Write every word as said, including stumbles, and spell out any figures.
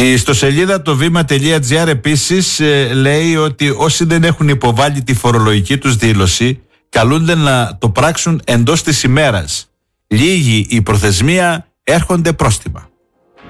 Η ιστοσελίδα το βήμα.gr επίσης ε, λέει ότι όσοι δεν έχουν υποβάλει τη φορολογική τους δήλωση καλούνται να το πράξουν εντός της ημέρας. Λίγη η προθεσμία, έρχονται πρόστιμα.